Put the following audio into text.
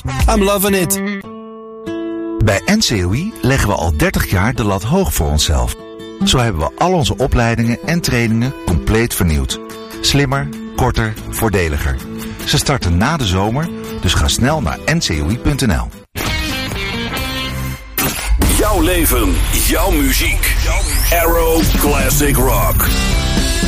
I'm loving it. Bij NCOI leggen we al 30 jaar de lat hoog voor onszelf. Zo hebben we al onze opleidingen en trainingen compleet vernieuwd. Slimmer, korter, voordeliger. Ze starten na de zomer, dus ga snel naar ncoi.nl. Jouw leven, jouw muziek. Arrow Classic Rock.